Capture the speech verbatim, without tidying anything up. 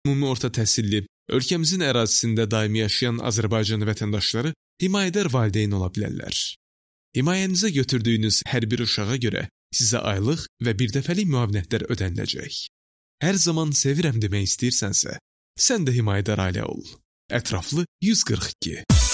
Ümumi orta təhsilli, ölkəmizin ərazisində daimi yaşayan Azərbaycan vətəndaşları himayədar valideyn ola bilərlər. Himayənizə götürdüyünüz hər bir uşağa görə sizə aylıq və birdəfəlik müavinətlər ödəniləcək. Hər zaman sevirəm demək istəyirsənsə, sən də himayədar ailə ol. Ətraflı yüz qırx iki